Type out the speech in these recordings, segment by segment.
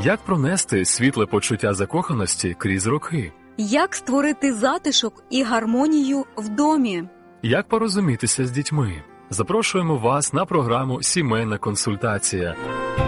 Як пронести світле почуття закоханості крізь роки? Як створити затишок і гармонію в домі? Як порозумітися з дітьми? Запрошуємо вас на програму «Сімейна консультація».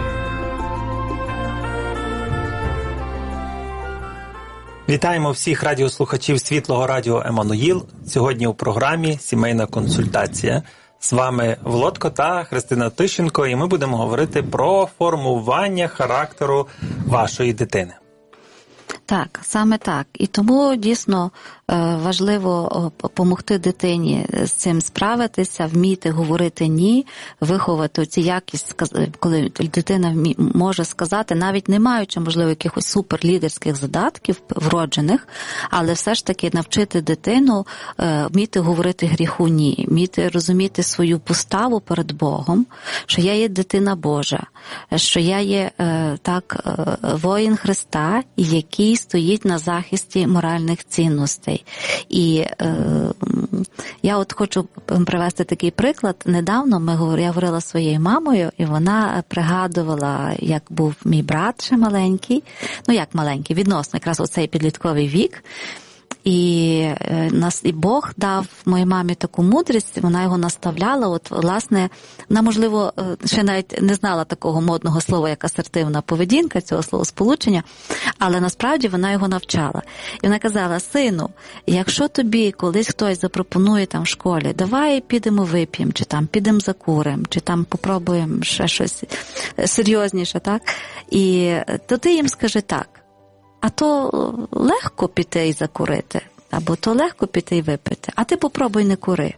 Вітаємо всіх радіослухачів Світлого радіо «Еммануїл». Сьогодні у програмі «Сімейна консультація». З вами Володко та Христина Тищенко, і ми будемо говорити про формування характеру вашої дитини. Так, саме так. І тому дійсно важливо допомогти дитині з цим справитися, вміти говорити «ні», виховати цю якість, коли дитина може сказати, навіть не маючи, можливо, якихось суперлідерських задатків вроджених, але все ж таки навчити дитину вміти говорити гріху «ні», вміти розуміти свою поставу перед Богом, що я є дитина Божа, що я є воїн Христа, який стоїть на захисті моральних цінностей. І я от хочу привести такий приклад. Недавно я говорила зі своєю мамою, і вона пригадувала, як був мій брат ще маленький, як маленький, відносно якраз оцей підлітковий вік. І Бог дав моїй мамі таку мудрість, вона його наставляла, власне, вона, можливо, ще навіть не знала такого модного слова, як асертивна поведінка, цього словосполучення, але насправді вона його навчала. І вона казала: сину, якщо тобі колись хтось запропонує там в школі, давай підемо вип'ємо, чи там підемо закуримо, чи там попробуємо ще щось серйозніше, так? То ти їм скажи так: а то легко піти і закурити, або то легко піти і випити, а ти попробуй не кури.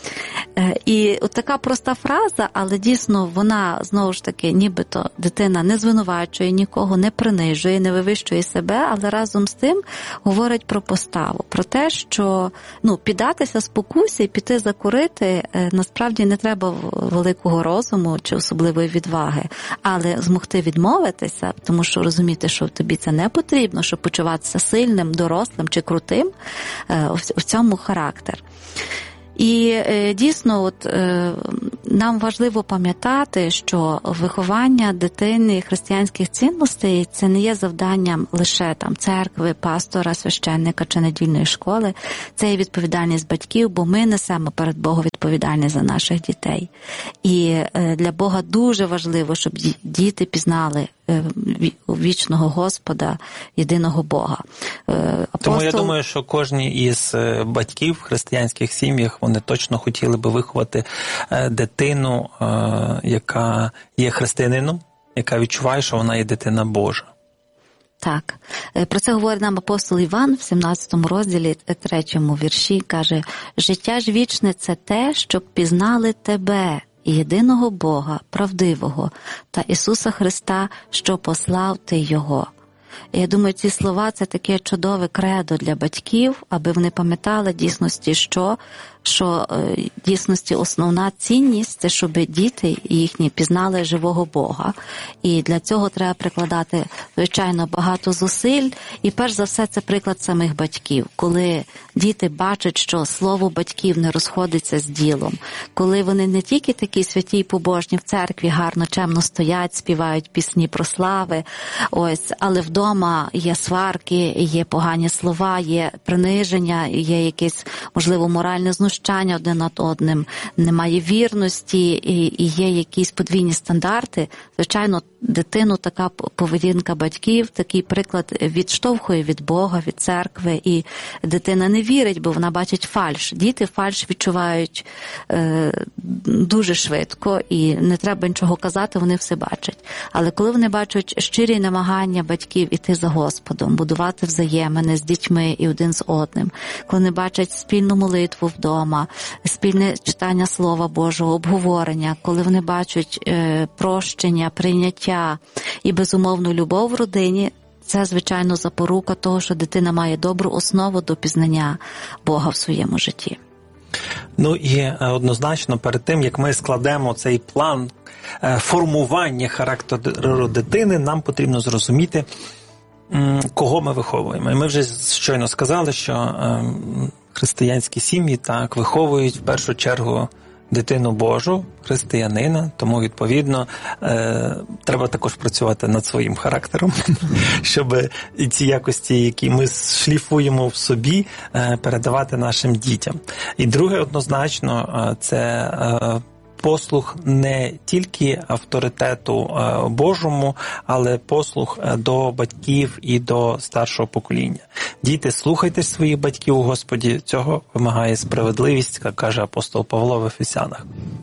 І от така проста фраза, але дійсно вона, знову ж таки, нібито дитина не звинувачує нікого, не принижує, не вивищує себе, але разом з тим говорить про поставу, про те, що піддатися спокусі і піти закурити насправді не треба великого розуму чи особливої відваги, але змогти відмовитися, тому що розуміти, що тобі це не потрібно, щоб почуватися сильним, дорослим чи крутим, в цьому характер. І дійсно, нам важливо пам'ятати, що виховання дитини християнських цінностей – це не є завданням лише церкви, пастора, священника чи недільної школи. Це є відповідальність батьків, бо ми несемо перед Богом відповідальність за наших дітей. І для Бога дуже важливо, щоб діти пізнали вічного Господа, єдиного Бога. Тому я думаю, що кожні із батьків в християнських сім'ях, вони точно хотіли би виховати дитину, яка є християнином, яка відчуває, що вона є дитина Божа. Так. Про це говорить нам апостол Іван в 17 розділі, 3 вірші, каже: «Життя ж вічне – це те, щоб пізнали тебе, єдиного Бога, правдивого, та Ісуса Христа, що послав ти Його». І я думаю, ці слова – це таке чудове кредо для батьків, аби вони пам'ятали дійсності, що дійсності основна цінність – це щоб діти їхні пізнали живого Бога. І для цього треба прикладати, звичайно, багато зусиль. І перш за все це приклад самих батьків. Коли діти бачать, що слово батьків не розходиться з ділом, коли вони не тільки такі святі й побожні в церкві, гарно, чемно стоять, співають пісні про слави, але вдома є сварки, є погані слова, є приниження, є якесь, можливо, моральне знущання один над одним, немає вірності і є якісь подвійні стандарти. Звичайно, дитину така поведінка батьків, такий приклад відштовхує від Бога, від церкви, і дитина не вірить, бо вона бачить фальш. Діти фальш відчувають дуже швидко, і не треба нічого казати, вони все бачать. Але коли вони бачать щирі намагання батьків іти за Господом, будувати взаємини з дітьми і один з одним, коли вони бачать спільну молитву вдома, спільне читання Слова Божого, обговорення, коли вони бачать прощення, прийняття і безумовну любов в родині, це, звичайно, запорука того, що дитина має добру основу до пізнання Бога в своєму житті. І однозначно перед тим, як ми складемо цей план формування характеру дитини, нам потрібно зрозуміти, кого ми виховуємо. І ми вже щойно сказали, що християнські сім'ї виховують в першу чергу дитину Божу, християнина, тому, відповідно, треба також працювати над своїм характером, щоб ці якості, які ми шліфуємо в собі, передавати нашим дітям. І друге, однозначно, це послух не тільки авторитету Божому, але послух до батьків і до старшого покоління. Діти, слухайте своїх батьків у Господі, цього вимагає справедливість, як каже апостол Павло в Ефесянах.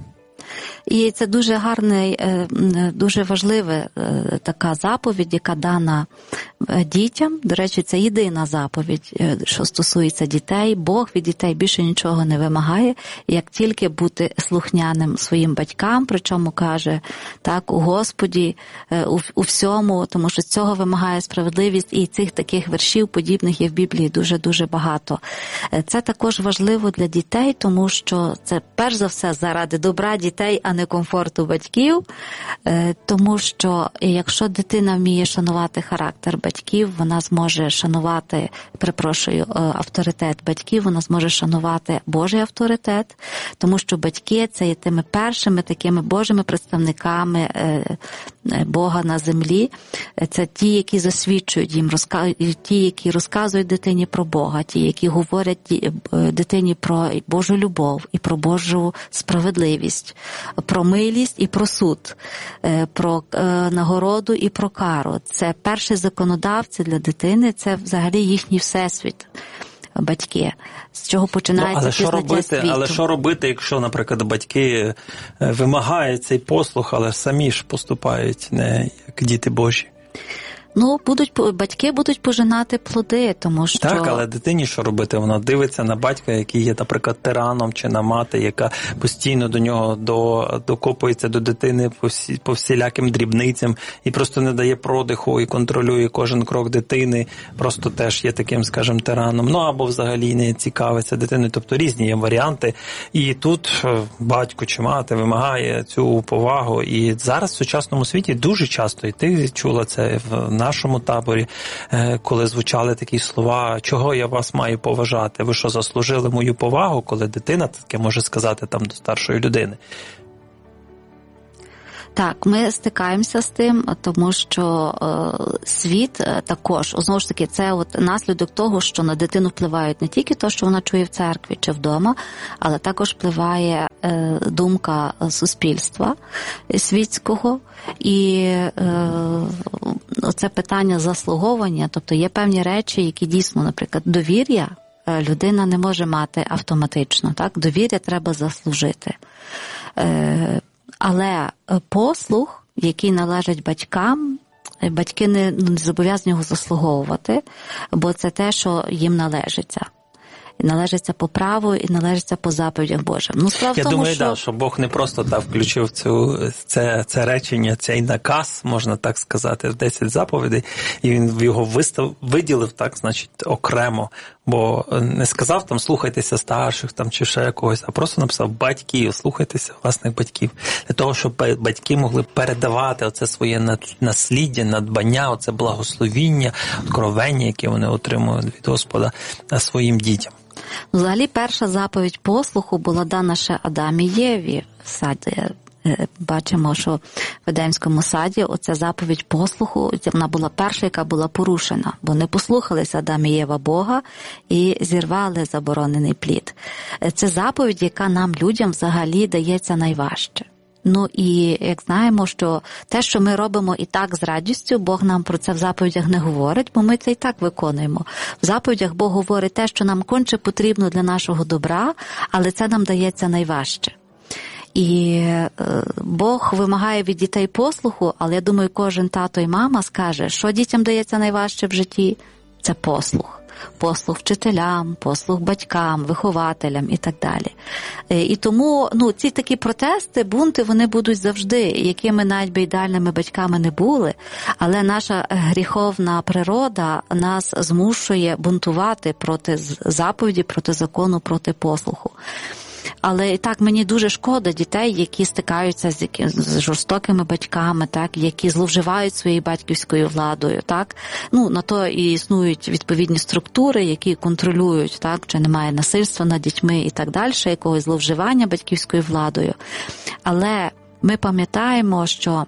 І це дуже гарна, дуже важлива така заповідь, яка дана дітям. До речі, це єдина заповідь, що стосується дітей. Бог від дітей більше нічого не вимагає, як тільки бути слухняним своїм батькам, причому каже, так, у Господі, у всьому, тому що з цього вимагає справедливість, і цих таких вершів подібних є в Біблії дуже-дуже багато. Це також важливо для дітей, тому що це перш за все заради добра дітей, а не комфорту батьків, тому що якщо дитина вміє шанувати характер батьків, вона зможе шанувати, авторитет батьків, вона зможе шанувати Божий авторитет, тому що батьки це є тими першими такими Божими представниками Бога на землі. Це ті, які засвідчують їм, ті, які розказують дитині про Бога, ті, які говорять дитині про Божу любов і про Божу справедливість, про милість і про суд, про нагороду і про кару. Це перші законодавці для дитини, це взагалі їхній всесвіт. Батьки, з чого починається пізнання світу. Але що робити, якщо, наприклад, батьки вимагають цей послух, але самі ж поступають не як діти Божі? Батьки будуть пожинати плоди, тому що... Так, але дитині що робити? Вона дивиться на батька, який є, наприклад, тираном, чи на мати, яка постійно до нього докопується до дитини по всіляким дрібницям і просто не дає продиху і контролює кожен крок дитини, просто теж є таким, скажімо, тираном, або взагалі не цікавиться дитиною, тобто різні є варіанти. І тут батько чи мати вимагає цю повагу. І зараз в сучасному світі дуже часто, і ти чула це в нашому таборі, коли звучали такі слова, чого я вас маю поважати, ви що, заслужили мою повагу, коли дитина таке може сказати там до старшої людини. Так, ми стикаємося з тим, тому що світ також, знову ж таки, це наслідок того, що на дитину впливають не тільки те, що вона чує в церкві чи вдома, але також впливає думка суспільства світського, і це питання заслуговування, тобто є певні речі, які дійсно, наприклад, довір'я людина не може мати автоматично, так? Довір'я треба заслужити. Але послух, який належить батькам, батьки не зобов'язані його заслуговувати, бо це те, що їм належиться. І належиться по праву, і належиться по заповідях Божим. Я думаю, що Бог не просто так включив це речення, цей наказ, можна так сказати, в 10 заповідей, і він його виділив, так, значить, окремо. Бо не сказав там слухайтеся старших там чи ще якогось, а просто написав батьків, слухайтеся власних батьків. Для того, щоб батьки могли передавати оце своє насліддя, надбання, оце благословіння, откровення, яке вони отримують від Господа своїм дітям. Взагалі, перша заповідь послуху була дана ще Адамі і Єві в саді. Бачимо, що в Едемському саді оця заповідь послуху, вона була перша, яка була порушена, бо не послухалися Адам і Єва Бога і зірвали заборонений плід. Це заповідь, яка нам, людям, взагалі дається найважче. І як знаємо, що те, що ми робимо і так з радістю, Бог нам про це в заповідях не говорить, бо ми це і так виконуємо. В заповідях Бог говорить те, що нам конче потрібно для нашого добра, але це нам дається найважче. І Бог вимагає від дітей послуху, але я думаю, кожен тато і мама скаже, що дітям дається найважче в житті – це послух. Послух вчителям, послух батькам, вихователям і так далі. І тому ці такі протести, бунти, вони будуть завжди, якими навіть би ідеальними батьками не були, але наша гріховна природа нас змушує бунтувати проти заповіді, проти закону, проти послуху. Але і так мені дуже шкода дітей, які стикаються з жорстокими батьками, так, які зловживають своєю батьківською владою, так. На то і існують відповідні структури, які контролюють, так, чи немає насильства над дітьми і так далі, якогось зловживання батьківською владою. Але ми пам'ятаємо, що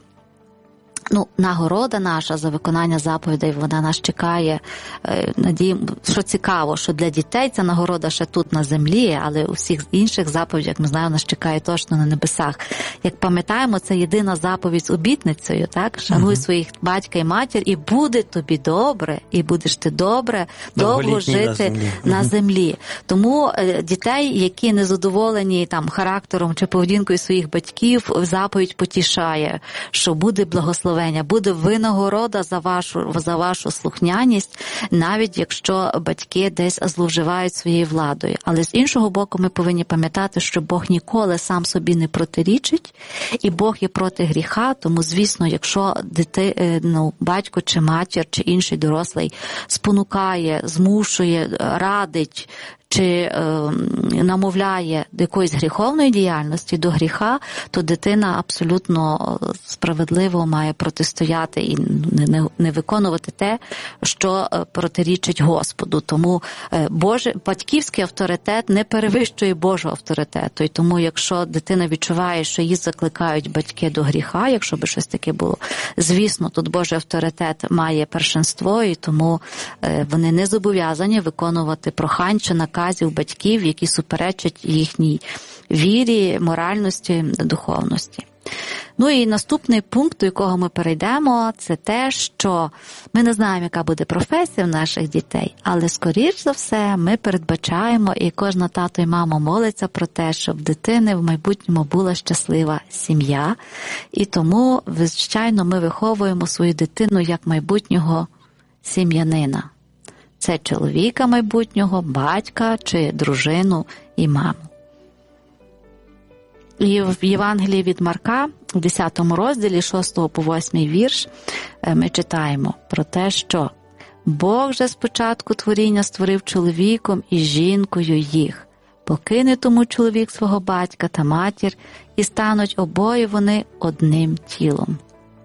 нагорода наша за виконання заповідей, вона нас чекає. Надіємо, що цікаво, що для дітей ця нагорода ще тут на землі, але у всіх інших заповідях, ми знаємо, нас чекає точно на небесах. Як пам'ятаємо, це єдина заповідь з обітницею, так? Шануй своїх батька і матір, і буде тобі добре, і будеш ти довго жити на землі. Тому дітей, які незадоволені там характером чи поведінкою своїх батьків, заповідь потішає, що буде благословення, буде винагорода за вашу слухняність, навіть якщо батьки десь зловживають своєю владою. Але з іншого боку, ми повинні пам'ятати, що Бог ніколи сам собі не протирічить, і Бог є проти гріха, тому, звісно, якщо батько чи матір, чи інший дорослий спонукає, змушує, радить, чи намовляє до якоїсь гріховної діяльності, до гріха, то дитина абсолютно справедливо має протистояти і не виконувати те, що протирічить Господу. Тому батьківський авторитет не перевищує Божого авторитету. І тому, якщо дитина відчуває, що її закликають батьки до гріха, якщо би щось таке було, звісно, тут Божий авторитет має першинство, і тому вони не зобов'язані виконувати прохань чи наказів батьків, які суперечать їхній вірі, моральності, духовності. І наступний пункт, до якого ми перейдемо, це те, що ми не знаємо, яка буде професія в наших дітей, але, скоріш за все, ми передбачаємо, і кожна тато і мама молиться про те, щоб в дитини в майбутньому була щаслива сім'я, і тому, звичайно, ми виховуємо свою дитину як майбутнього сім'янина. Це чоловіка майбутнього, батька чи дружину і маму. І в Євангелії від Марка, в 10 розділі, 6 по 8 вірш, ми читаємо про те, що Бог же спочатку творіння створив чоловіком і жінкою їх. Покине тому чоловік свого батька та матір, і стануть обоє вони одним тілом.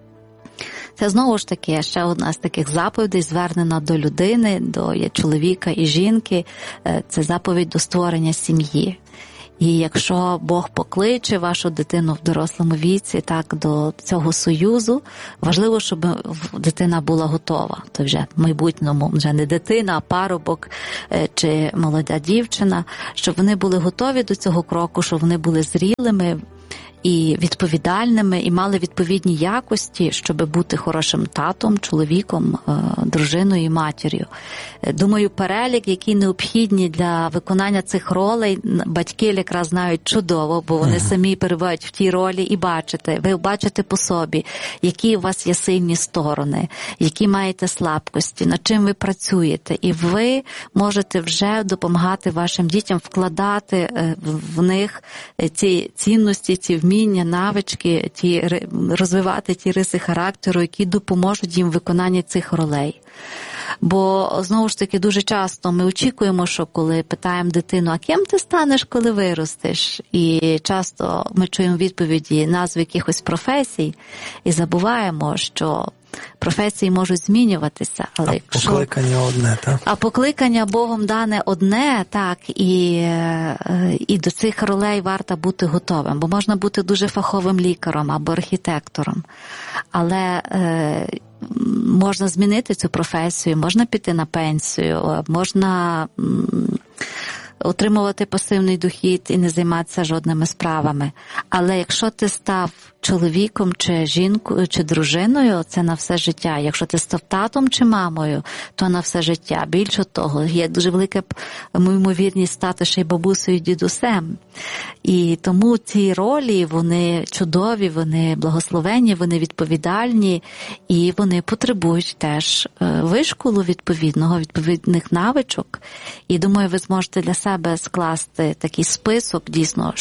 Це знову ж таки ще одна з таких заповідей, звернена до людини, до чоловіка і жінки. Це заповідь до створення сім'ї. І якщо Бог покличе вашу дитину в дорослому віці, так, до цього союзу, важливо, щоб дитина була готова. То вже в майбутньому вже не дитина, а парубок чи молода дівчина, щоб вони були готові до цього кроку, щоб вони були зрілими і відповідальними, і мали відповідні якості, щоб бути хорошим татом, чоловіком, дружиною і матір'ю. Думаю, перелік, який необхідні для виконання цих ролей, батьки якраз знають чудово, бо вони самі перебувають в тій ролі і ви бачите по собі, які у вас є сильні сторони, які маєте слабкості, над чим ви працюєте. І ви можете вже допомагати вашим дітям вкладати в них ці цінності, ці вміння, навички, розвивати ті риси характеру, які допоможуть їм в виконанні цих ролей. Бо, знову ж таки, дуже часто ми очікуємо, що коли питаємо дитину, а ким ти станеш, коли виростеш? І часто ми чуємо відповіді, назви якихось професій, і забуваємо, що професії можуть змінюватися. Але покликання одне, так? А покликання Богом дане одне, так, і до цих ролей варто бути готовим. Бо можна бути дуже фаховим лікарем або архітектором, але можна змінити цю професію, можна піти на пенсію, можна отримувати пасивний дохід і не займатися жодними справами. Але якщо ти став чоловіком чи жінкою, чи дружиною, це на все життя. Якщо ти став татом чи мамою, то на все життя. Більше того, є дуже велика ймовірність стати ще й бабусею, дідусем. І тому ці ролі, вони чудові, вони благословенні, вони відповідальні, і вони потребують теж вишколу відповідних навичок. І думаю, ви зможете для себе скласти такий список, дійсно,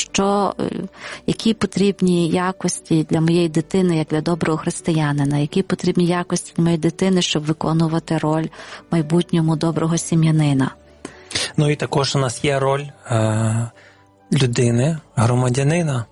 які потрібні якості для моєї дитини, як для доброго християнина, які потрібні якості для моєї дитини, щоб виконувати роль майбутньому доброго сім'янина. І також у нас є роль людини, громадянина,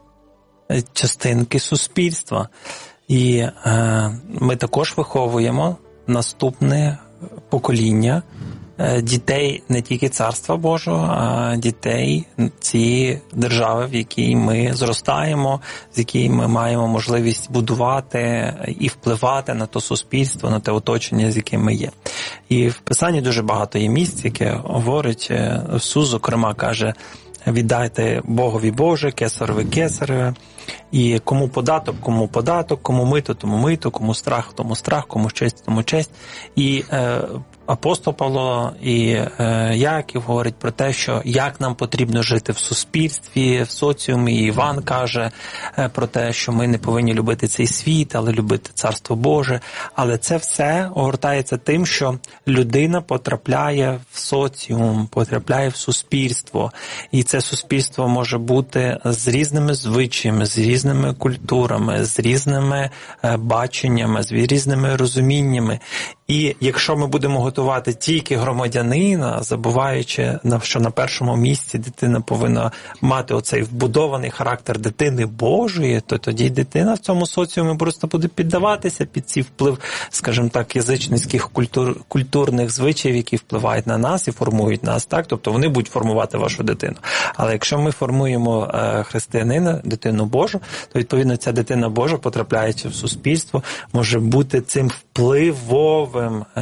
частинки суспільства. І ми також виховуємо наступне покоління дітей не тільки Царства Божого, а дітей цієї держави, в якій ми зростаємо, з якій ми маємо можливість будувати і впливати на то суспільство, на те оточення, з яким ми є. І в Писанні дуже багато є місць, яке говорить, Ісус, зокрема, каже: віддайте Богові Боже, кесареві кесареве, і кому податок, кому мито, тому мито, кому страх, тому страх, кому честь, тому честь. І апостол Павло і Яків говорять про те, що як нам потрібно жити в суспільстві, в соціумі. І Іван каже про те, що ми не повинні любити цей світ, але любити Царство Боже. Але це все огортається тим, що людина потрапляє в соціум, потрапляє в суспільство. І це суспільство може бути з різними звичаями, з різними культурами, з різними баченнями, з різними розуміннями. І якщо ми будемо готувати тільки громадянина, забуваючи, що на першому місці дитина повинна мати оцей вбудований характер дитини Божої, то тоді дитина в цьому соціумі просто буде піддаватися під цей вплив, скажімо так, язичницьких культурних звичаїв, які впливають на нас і формують нас, так? Тобто вони будуть формувати вашу дитину. Але якщо ми формуємо християнина, дитину Божу, то відповідно ця дитина Божа, потрапляючи в суспільство, може бути цим впливовим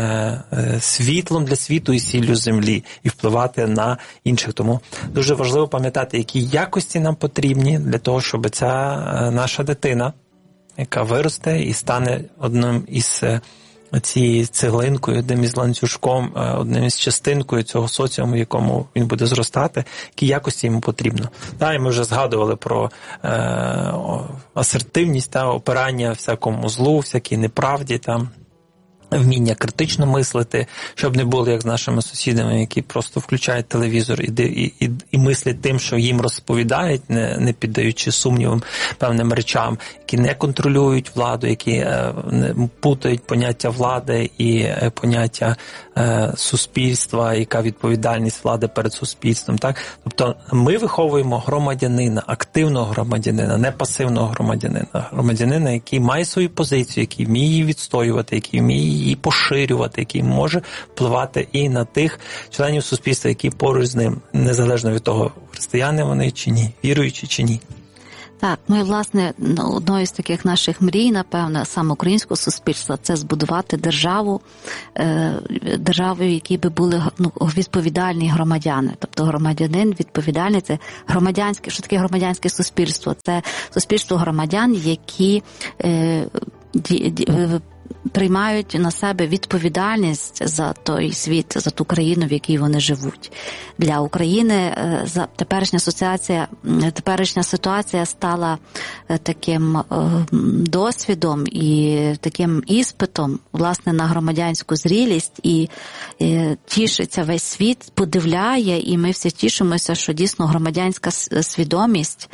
світлом для світу і сіллю землі і впливати на інших. Тому дуже важливо пам'ятати, які якості нам потрібні для того, щоб ця наша дитина, яка виросте і стане одним із цією цеглинкою, одним із ланцюжком, одним із частинкою цього соціуму, в якому він буде зростати, які якості йому потрібно. Да, і ми вже згадували про асертивність та опирання всякому злу, всякій неправді, там, вміння критично мислити, щоб не було як з нашими сусідами, які просто включають телевізор і мислять тим, що їм розповідають, не піддаючи сумнівам певним речам, які не контролюють владу, які путають поняття влади і поняття суспільства, яка відповідальність влади перед суспільством. Так? Тобто ми виховуємо громадянина, активного громадянина, не пасивного громадянина, який має свою позицію, який вміє її відстоювати, який вміє її поширювати, який може впливати і на тих членів суспільства, які поруч з ним, незалежно від того, християни вони чи ні, віруючі чи ні. Так, ну і, власне, одною з таких наших мрій, напевно, саме українського суспільства, це збудувати державу, в якій би були відповідальні громадяни. Тобто громадянин відповідальний, це громадянське, що таке громадянське суспільство? Це суспільство громадян, які приймають на себе відповідальність за той світ, за ту країну, в якій вони живуть. Для України теперішня ситуація стала таким досвідом і таким іспитом, власне, на громадянську зрілість, і тішиться весь світ, подивляє, і ми всі тішимося, що дійсно громадянська свідомість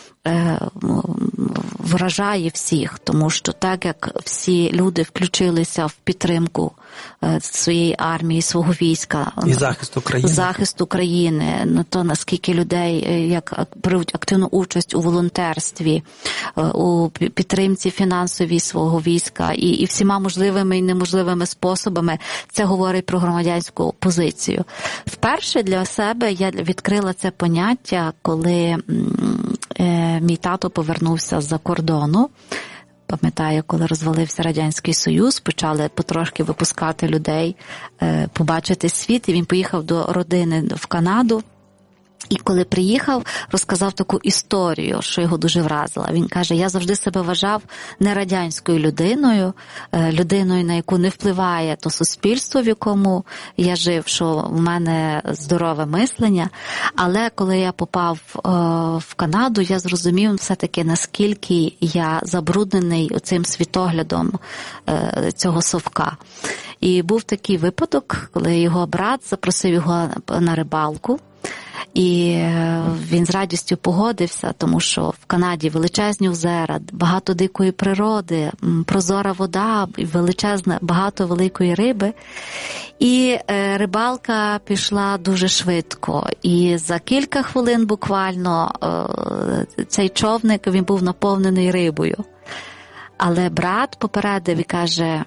вражає всіх, тому що так як всі люди включилися в підтримку своєї армії, свого війська і захист України, на то наскільки людей як беруть активну участь у волонтерстві, у підтримці фінансовій свого війська і всіма можливими і неможливими способами, це говорить про громадянську позицію. Вперше для себе я відкрила це поняття, коли мій тато повернувся з-за кордону. Пам'ятаю, коли розвалився Радянський Союз, почали потрошки випускати людей, побачити світ, і він поїхав до родини в Канаду. І коли приїхав, розказав таку історію, що його дуже вразила. Він каже, я завжди себе вважав не радянською людиною, на яку не впливає то суспільство, в якому я жив, що в мене здорове мислення. Але коли я попав в Канаду, я зрозумів все-таки, наскільки я забруднений оцим світоглядом цього совка. І був такий випадок, коли його брат запросив його на рибалку. І він з радістю погодився, тому що в Канаді величезні озера, багато дикої природи, прозора вода, величезне, багато великої риби. І рибалка пішла дуже швидко. І за кілька хвилин буквально цей човник, він був наповнений рибою. Але брат попередив і каже,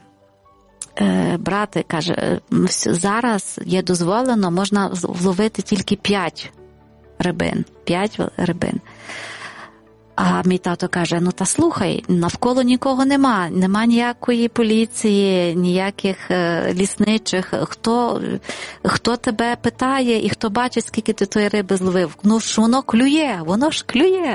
брате, каже, зараз є дозволено, можна вловити тільки 5 рибин. 5 рибин. А мій тато каже, ну та слухай, навколо нікого нема ніякої поліції, ніяких лісничих. Хто тебе питає і хто бачить, скільки ти тої риби зловив? Ну ж воно ж клює.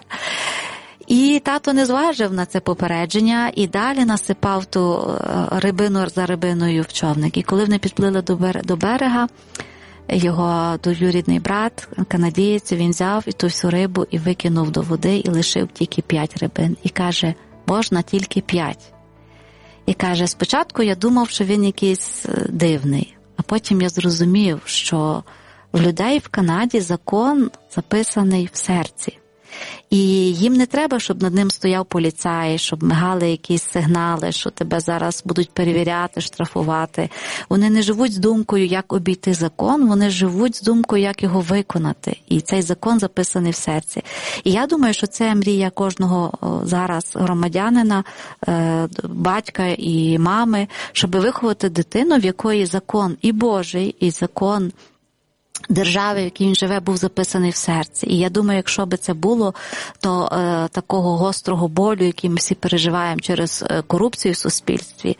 І тато не зважив на це попередження і далі насипав ту рибину за рибиною в човник. І коли вони підплили до берега, його двоюрідний брат, канадієць, він взяв і ту всю рибу і викинув до води і лишив тільки 5 рибин. І каже, можна тільки 5. І каже, спочатку я думав, що він якийсь дивний, а потім я зрозумів, що в людей в Канаді закон записаний в серці. І їм не треба, щоб над ним стояв поліцай, щоб мигали якісь сигнали, що тебе зараз будуть перевіряти, штрафувати. Вони не живуть з думкою, як обійти закон, вони живуть з думкою, як його виконати. І цей закон записаний в серці. І я думаю, що це мрія кожного зараз громадянина, батька і мами, щоб виховати дитину, в якої закон і Божий, і закон держави, в якій він живе, був записаний в серці. І я думаю, якщо би це було, то такого гострого болю, який ми всі переживаємо через корупцію в суспільстві,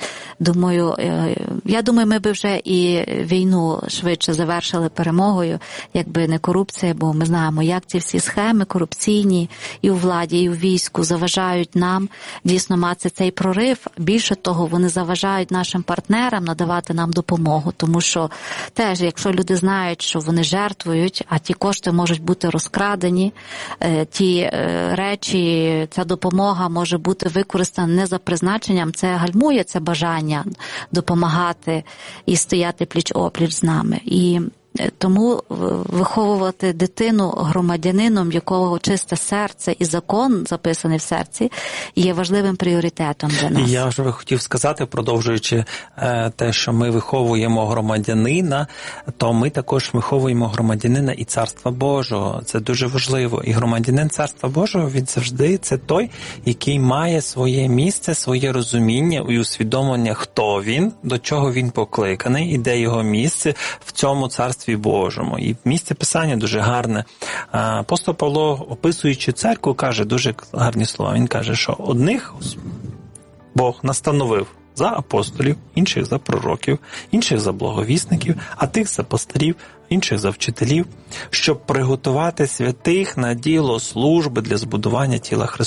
я думаю, ми би вже і війну швидше завершили перемогою, якби не корупція, бо ми знаємо, як ці всі схеми корупційні і у владі, і у війську заважають нам дійсно мати цей прорив. Більше того, вони заважають нашим партнерам надавати нам допомогу, тому що теж, якщо люди знають, що вони жертвують, а ті кошти можуть бути розкрадені, ті речі, ця допомога може бути використана не за призначенням, це гальмує це бажання допомагати і стояти пліч-опліч з нами. І тому виховувати дитину громадянином, якого чисте серце і закон записаний в серці, є важливим пріоритетом для нас. Я вже хотів сказати, продовжуючи те, що ми виховуємо громадянина, то ми також виховуємо громадянина і Царства Божого. Це дуже важливо. І громадянин Царства Божого, він завжди це той, який має своє місце, своє розуміння і усвідомлення, хто він, до чого він покликаний, і де його місце в цьому Царстві Божому. І місце Писання дуже гарне. Апостол Павло, описуючи церкву, каже дуже гарні слова. Він каже, що одних Бог настановив за апостолів, інших за пророків, інших за благовісників, а тих за пастирів, інших за вчителів, щоб приготувати святих на діло служби для збудування тіла Христова.